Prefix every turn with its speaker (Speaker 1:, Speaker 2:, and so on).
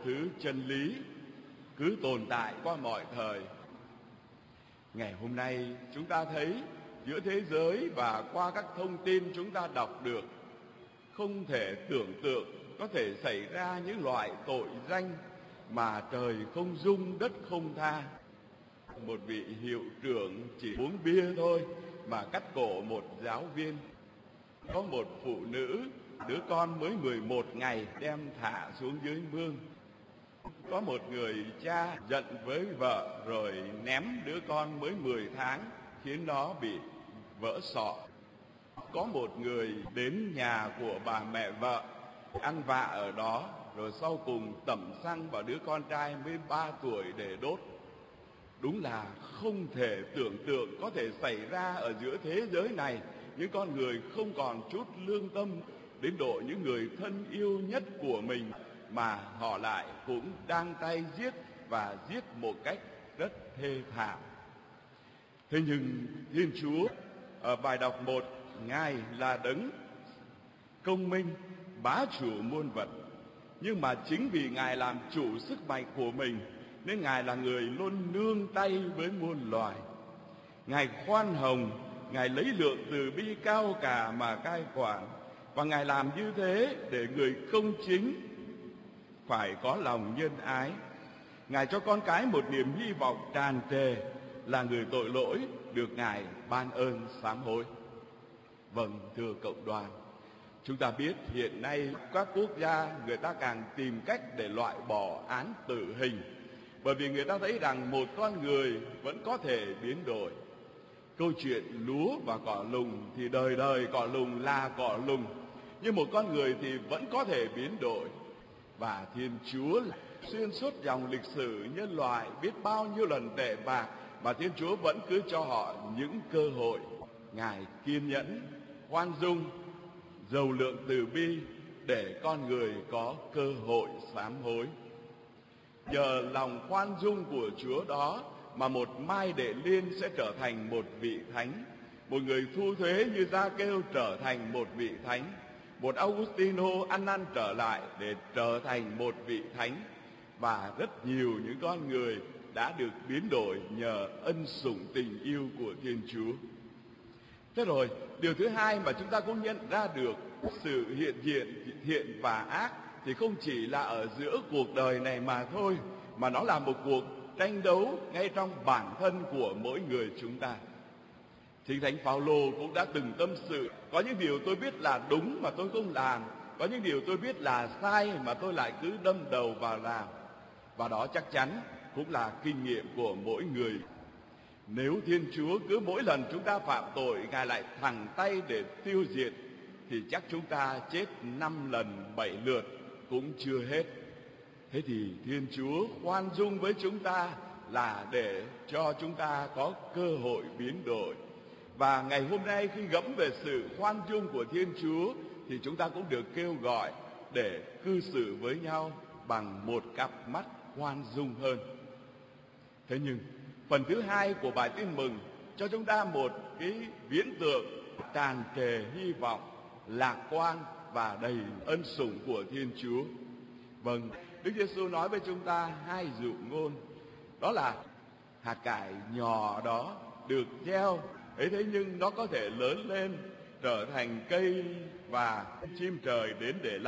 Speaker 1: thứ chân lý cứ tồn tại qua mọi thời. Ngày hôm nay chúng ta thấy giữa thế giới và qua các thông tin chúng ta đọc được, không thể tưởng tượng có thể xảy ra những loại tội danh mà trời không dung đất không tha. Một vị hiệu trưởng chỉ uống bia thôi mà cắt cổ một giáo viên. Có một phụ nữ, đứa con mới 11 ngày đem thả xuống dưới mương. Có một người cha giận với vợ rồi ném đứa con mới 10 tháng khiến nó bị vỡ sọ. Có một người đến nhà của bà mẹ vợ ăn vạ ở đó, rồi sau cùng tẩm xăng vào đứa con trai mới 3 tuổi để đốt. Đúng là không thể tưởng tượng có thể xảy ra ở giữa thế giới này. Những con người không còn chút lương tâm, đến độ những người thân yêu nhất của mình mà họ lại cũng đang tay giết, và giết một cách rất thê thảm. Thế nhưng Thiên Chúa ở bài đọc 1, Ngài là đấng công minh, bá chủ muôn vật. Nhưng mà chính vì Ngài làm chủ sức mạnh của mình nên Ngài là người luôn nương tay với muôn loài. Ngài khoan hồng, Ngài lấy lượng từ bi cao cả mà cai quản. Và Ngài làm như thế để người công chính phải có lòng nhân ái. Ngài cho con cái một niềm hy vọng tràn trề là người tội lỗi được Ngài ban ơn sám hối. Vâng, thưa cộng đoàn, chúng ta biết hiện nay các quốc gia người ta càng tìm cách để loại bỏ án tử hình, bởi vì người ta thấy rằng một con người vẫn có thể biến đổi. Câu chuyện lúa và cỏ lùng thì đời đời cỏ lùng là cỏ lùng, nhưng một con người thì vẫn có thể biến đổi. Và Thiên Chúa xuyên suốt dòng lịch sử nhân loại biết bao nhiêu lần tệ bạc mà Thiên Chúa vẫn cứ cho họ những cơ hội. Ngài kiên nhẫn, khoan dung, giàu lượng từ bi để con người có cơ hội sám hối. Nhờ lòng khoan dung của Chúa đó mà một Mai Đệ Liên sẽ trở thành một vị thánh, một người thu thuế như Gia-kêu trở thành một vị thánh, một Augustino ăn năn trở lại để trở thành một vị thánh, và rất nhiều những con người đã được biến đổi nhờ ân sủng tình yêu của Thiên Chúa. Thế rồi, điều thứ hai mà chúng ta cũng nhận ra được, sự hiện diện thiện và ác thì không chỉ là ở giữa cuộc đời này mà thôi, mà nó là một cuộc tranh đấu ngay trong bản thân của mỗi người chúng ta. Chính Thánh Phaolô cũng đã từng tâm sự, có những điều tôi biết là đúng mà tôi không làm, có những điều tôi biết là sai mà tôi lại cứ đâm đầu vào làm. Và đó chắc chắn cũng là kinh nghiệm của mỗi người. Nếu Thiên Chúa cứ mỗi lần chúng ta phạm tội Ngài lại thẳng tay để tiêu diệt, thì chắc chúng ta chết 5 lần 7 lượt cũng chưa hết. Thế thì Thiên Chúa khoan dung với chúng ta là để cho chúng ta có cơ hội biến đổi. Và ngày hôm nay khi ngẫm về sự khoan dung của Thiên Chúa thì chúng ta cũng được kêu gọi để cư xử với nhau bằng một cặp mắt khoan dung hơn. Thế nhưng phần thứ hai của bài tin mừng cho chúng ta một cái viễn tượng tràn trề hy vọng, lạc quan và đầy ân sủng của Thiên Chúa. Vâng, Đức Giêsu nói với chúng ta hai dụ ngôn, đó là hạt cải nhỏ đó được gieo ấy, thế nhưng nó có thể lớn lên trở thành cây và chim trời đến để